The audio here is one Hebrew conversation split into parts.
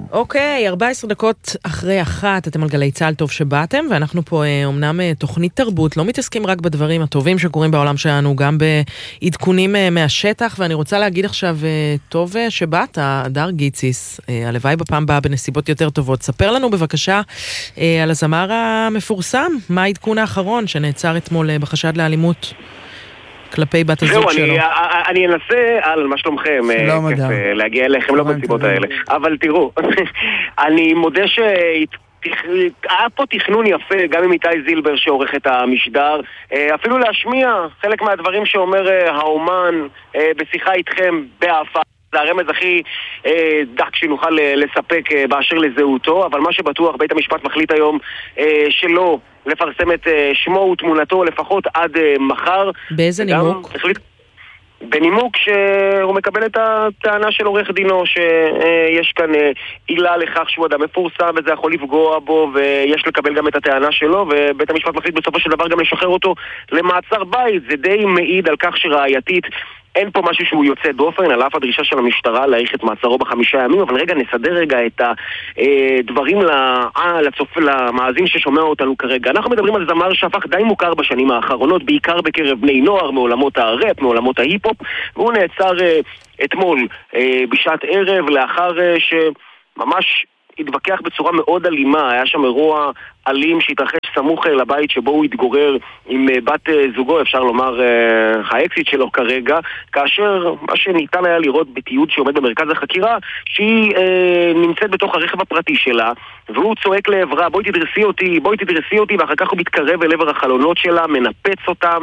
אוקיי, 14 דקות אחרי 1, אתם על גלי צהל, טוב שבאתם, ואנחנו פה אומנם תוכנית תרבות, לא מתעסקים רק בדברים הטובים שקורים בעולם שלנו, גם בעדכונים מהשטח, ואני רוצה להגיד עכשיו, טוב שבאת, הדר גיציס, הלוואי בפעם באה בנסיבות יותר טובות. ספר לנו בבקשה על הזמר המפורסם, מה העדכון האחרון שנעצר אתמול בחשד לאלימות כלפי בת הזוג שלו. אני אנסה על מה שלומכם, כיף להגיע אליכם, לא בנסיבות האלה. אבל תראו, אני מודה היה פה תכנון יפה, גם עם איתי זילבר שעורך את המשדר, אפילו להשמיע חלק מהדברים שאומר האומן בשיחה איתכם באהבה. זה הרמז הכי דק שנוכל לספק באשר לזהותו, אבל מה שבטוח, בית המשפט מחליט היום שלא לפרסם את שמו ותמונתו לפחות עד מחר. באיזה נימוק? בנימוק שהוא מקבל את הטענה של עורך דינו שיש כאן עילה לכך שהוא אדם מפורסם וזה יכול לפגוע בו, ויש לקבל גם את הטענה שלו, ובית המשפט מחליט בסופו של דבר גם לשחרר אותו למעצר בית. זה די מעיד על כך שראייתית אין פה משהו שהוא יוצא דופן, על אף הדרישה של המשטרה להאריך את מעצרו ב5 ימים. אבל רגע, נסדר רגע את הדברים למאזין ששומע אותנו כרגע. אנחנו מדברים על זמר שהפך די מוכר בשנים האחרונות, בעיקר בקרב בני נוער, מעולמות הראפ, מעולמות ההיפ-הופ, והוא נעצר אתמול בשעת ערב, לאחר שממש התווכח בצורה מאוד אלימה. היה שם אירוע אלים שהתרחש סמוך לבית שבו הוא התגורר עם בת זוגו, אפשר לומר האקסיט שלו כרגע, כאשר מה שניתן היה לראות בתיעוד שעומד במרכז החקירה, שהיא נמצאת בתוך הרכב הפרטי שלה, והוא צועק לעברה, בואי תדרסי אותי, ואחר כך הוא מתקרב אל עבר החלונות שלה, מנפץ אותם,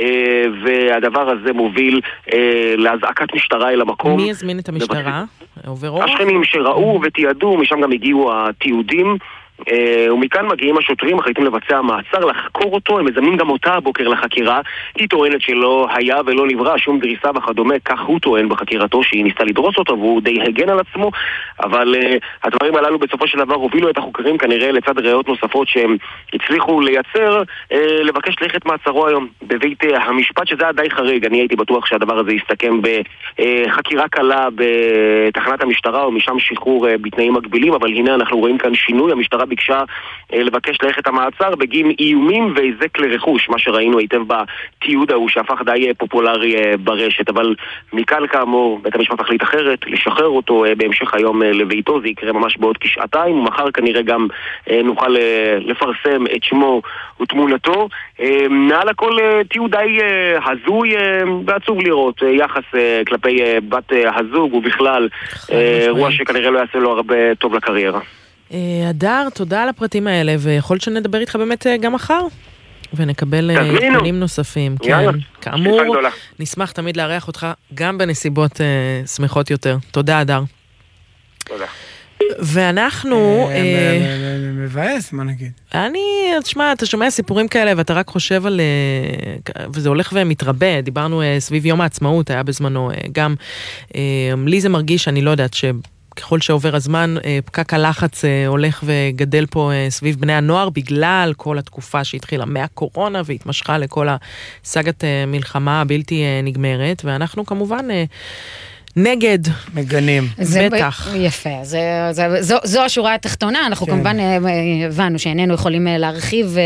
והדבר הזה מוביל להזעקת משטרה אל המקום. מי הזמין את המשטרה? השכנים שראו ותיעדו, משם גם הגיעו התיעודים, ומכאן מגיעים השוטרים, מחליטים לבצע מעצר, לחקור אותו. הם מזמנים גם אותה הבוקר לחקירה. היא טוענת שלא היה ולא נברא שום דריסה וכדומה, כך הוא טוען בחקירתו, שהיא ניסתה לדרוס אותו והוא די הגן על עצמו. אבל הדברים הללו בסופו של דבר הובילו את החוקרים כנראה לצד ראיות נוספות שהם הצליחו לייצר, לבקש ללכת מעצרו היום בבית המשפט, שזה היה די חריג. אני הייתי בטוח שהדבר הזה יסתכם בחקירה קלה בתחנת המשטרה ומשם שחרור בתנאים מגבילים, אבל הנה אנחנו רואים כאן שינוי. המשטרה ביקשה לבקש ללכת המעצר בגין איומים והיזק לרכוש, מה שראינו היטב בתיעוד ההוא שהפך די פופולרי ברשת. אבל מכאן כאמור בית המשפט החליט אחרת, לשחרר אותו בהמשך היום לביתו. זה יקרה ממש בעוד כשעתיים, ומחר כנראה גם נוכל לפרסם את שמו ותמונתו. מעל הכל תיעוד די הזוי ועצוב לראות יחס כלפי בת הזוג, ובכלל אירוע שכנראה לא יעשה לו הרבה טוב לקריירה. הדר, תודה על הפרטים האלה, ויכול שנדבר איתך באמת גם מחר, ונקבל עדכונים נוספים. כן, כאמור, נשמח תמיד לארח אותך גם בנסיבות שמחות יותר. תודה, הדר. תודה. ואנחנו... מבאס, מה נגיד? תשמע, אתה שומע סיפורים כאלה, ואתה רק חושב על... וזה הולך ומתרבה. דיברנו סביב יום העצמאות, היה בזמנו גם... לי זה מרגיש, אני לא יודעת ככל שעובר הזמן, פקק הלחץ הולך וגדל פה סביב בני הנוער, בגלל כל התקופה שהתחילה מהקורונה, והתמשכה לכל הסגת מלחמה הבלתי נגמרת, ואנחנו כמובן נגד. מגנים. בטח. יפה, זו השורה התחתונה, אנחנו כמובן הבנו שאיננו יכולים להרחיב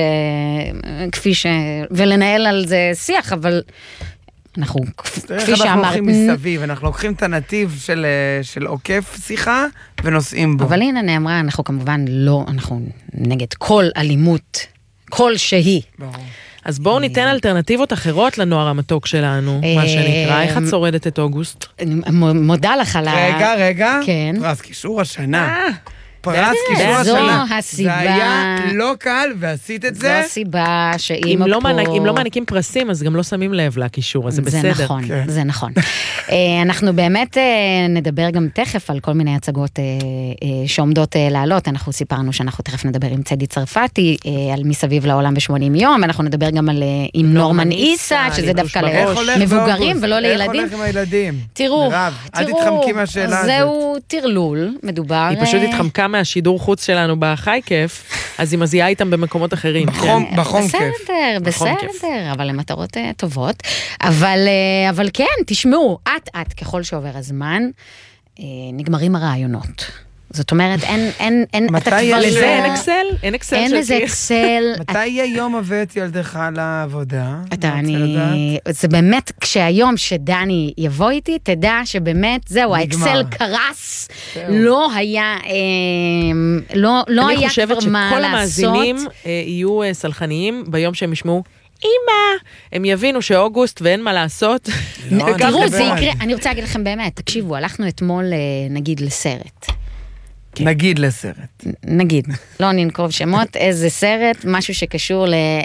ולנהל על זה שיח, אבל... אנחנו, כפי שאמרת... אנחנו הולכים מסביב, אנחנו לוקחים את הנתיב של עוקף שיחה ונוסעים בו. אבל הנה נאמרה, אנחנו כמובן לא, אנחנו נגד כל אלימות, כל שהיא. אז בואו ניתן אלטרנטיבות אחרות לנוער המתוק שלנו, מה שנקרא. איך את שורדת את אוגוסט? מודה לך על רגע. כן. פרס קישור השנה. פרס קישור השנה. זו הסיבה. זה היה לא קל, ועשית את זה. זו הסיבה שאם אם לא מעניקים פרסים, אז גם לא שמים לב לקישור, אז זה בסדר. זה נכון, זה נכון. אנחנו באמת נדבר גם תכף על כל מיני הצגות שעומדות לעלות. אנחנו סיפרנו שאנחנו תכף נדבר עם צדי צרפתי, על מסביב לעולם ב80 יום, אנחנו נדבר גם עם נורמן איסה, שזה דווקא למבוגרים ולא לילדים. איך הולך עם הילדים? תראו, אל תתחמקי מהשאלה הזאת. זהו תרלול, מדובר. היא פשוט התחמקה מהשידור חוץ שלנו בחי כיף, אז היא מזיעה איתם במקומות אחרים. בחום כיף. בסדר, אבל למטרות טובות. אבל כן, תשמעו, את ככל שעובר הזמן, נגמרים הרעיונות. זאת אומרת, אין את מתי הכבר לזה אין לא... אקסל? אין אקסל אין איזה של אקסל. מתי יהיה יום הבא את ילדך לעבודה? זה באמת, כשהיום שדני יבוא איתי, תדע שבאמת, זהו, האקסל קרס, לא היה כבר מה לעשות. אני חושבת שכל המאזינים יהיו סלחניים ביום שהם ישמעו, אמא, הם יבינו שאוגוסט ואין מה לעשות. תראו, זה יקרה, אני רוצה להגיד לכם באמת, תקשיבו, הלכנו אתמול, נגיד, לסרט. נגיד לסרט. נגיד, לא ננקוב שמות, איזה סרט, משהו שקשור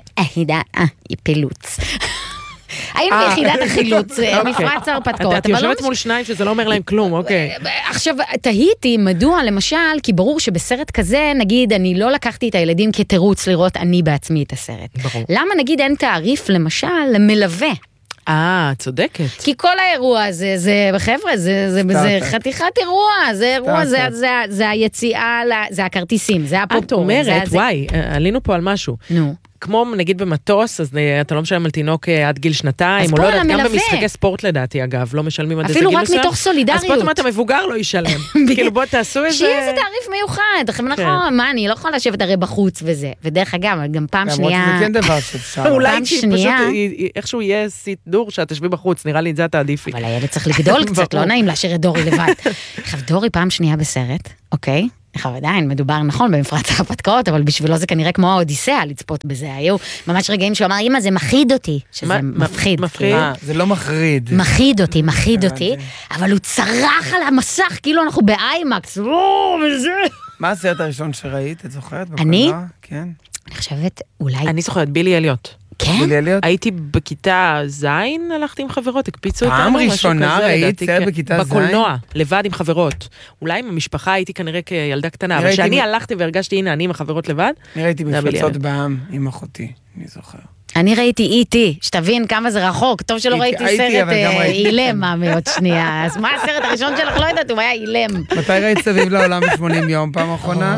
לפילוץ. היינו ביחידת החילוץ, מפרץ ההרפתקאות. את יושבת מול שניים שזה לא אומר להם כלום, אוקיי. עכשיו, תהיתי מדוע, למשל, כי ברור שבסרט כזה, נגיד, אני לא לקחתי את הילדים כתירוץ לראות אני בעצמי את הסרט. ברור. למה נגיד אין תעריף, למשל, למלווה? צודקת. כי כל האירוע הזה, חבר'ה, זה חתיכת אירוע, זה אירוע, זה היציאה, זה הכרטיסים, זה הפופקורן. את אומרת, וואי, עלינו פה על משהו. נו. כמו נגיד במטוס, אז אתה לא משלם על תינוק עד גיל 2, או פה לא על יודעת, גם המלווה. במשחקי ספורט לדעתי, אגב, לא משלמים עד איזה גיל אפילו מסוים. רק מתוך סולידריות. אז פה אתה המבוגר לא ישלם. כאילו בוא תעשו איזה... שיהיה איזה תעריף מיוחד, עכשיו נכון, מה, אני לא יכולה לשבת הרי בחוץ וזה, ודרך אגב, גם פעם שנייה... למרות שזה כן דבר שאפשר. אולי כי פשוט איכשהו יהיה סידור שאת תשבי בחוץ, נראה לי את זה אתה עדיפי. אבל הילד צריך לגדול קצת, לא נעים להשאיר את דורי לבד. עכשיו, דורי פעם שנייה בסרט, אוקיי? עכשיו עדיין מדובר נכון במפרץ ההרפתקאות, אבל בשבילו זה כנראה כמו האודיסאה לצפות בזה. היו ממש רגעים שהוא אמר, אמא, זה מחיד אותי, שזה מפחיד. זה לא מחריד. מחיד אותי, אבל הוא צרח על המסך, כאילו אנחנו באיימקס, וזה. מה הסרט הראשון שראית? את זוכרת? אני? כן. אני חושבת, אולי... אני זוכרת, בילי אליוט. כן? הייתי בכיתה זין, הלכתי עם חברות, הקפיצו אותנו. פעם ראשונה ראית סרט בכיתה זין? בקולנוע, לבד עם חברות. אולי עם המשפחה הייתי כנראה כילדה קטנה, אבל כשאני הלכתי והרגשתי, הנה, אני עם החברות לבד. אני ראיתי מפלצות בעם עם אחותי, אני זוכר. אני ראיתי איטי, שתבין כמה זה רחוק, טוב שלא ראיתי סרט אילם, מאמי, עוד שנייה. אז מה הסרט הראשון שלך? לא יודעת, הוא היה אילם. מתי ראית סביב לעולם ב-80 יום פעם האחרונה?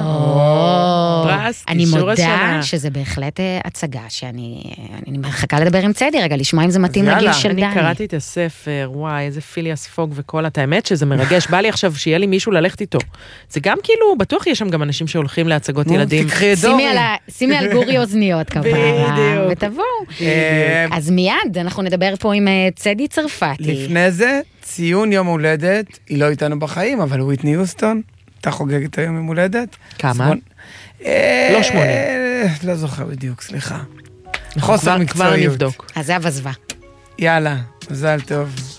אני מודה שזה בהחלט הצגה שאני מחכה לדבר עם צדי רגע, לשמוע אם זה מתאים לגיל של דני. אני קראתי את הספר, וואי, איזה פיליאס פוג וכל את האמת שזה מרגש, בא לי עכשיו שיהיה לי מישהו ללכת איתו. זה גם כאילו, בטוח יש שם גם אנשים שהולכים להצגות ילדים. שימי על גורי אוזניות כפרה, ותבואו. אז מיד, אנחנו נדבר פה עם צדי צרפתי. לפני זה, ציון יום הולדת, היא לא איתנו בחיים, אבל וויטני יוסטון, אתה חוגגת היום יום הולדת? כמה? לא 8. לא זוכר בדיוק, סליחה. חוסר מקצועיות. אז זה הבזווה. יאללה, מזל טוב.